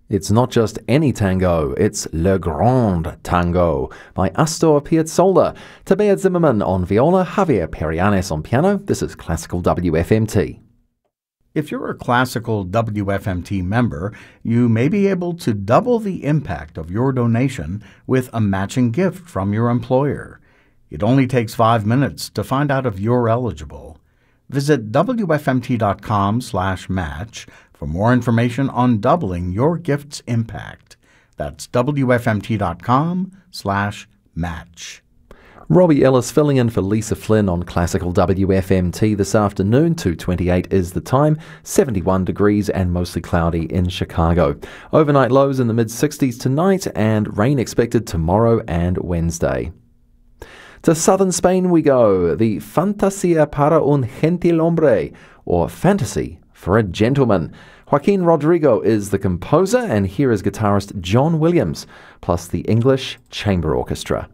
It's not just any tango, it's Le Grand Tango by Astor Piazzolla. Tabea Zimmerman on viola, Javier Perianes on piano. This is Classical WFMT. If you're a Classical WFMT member, you may be able to double the impact of your donation with a matching gift from your employer. It only takes 5 minutes to find out if you're eligible. Visit WFMT.com/match for more information on doubling your gift's impact. That's WFMT.com/match. Robbie Ellis filling in for Lisa Flynn on Classical WFMT this afternoon. 2:28 is the time, 71 degrees and mostly cloudy in Chicago. Overnight lows in the mid-60s tonight and rain expected tomorrow and Wednesday. To southern Spain we go, the Fantasía para un gentilhombre, or Fantasy for a Gentleman. Joaquin Rodrigo is the composer, and here is guitarist John Williams, plus the English Chamber Orchestra.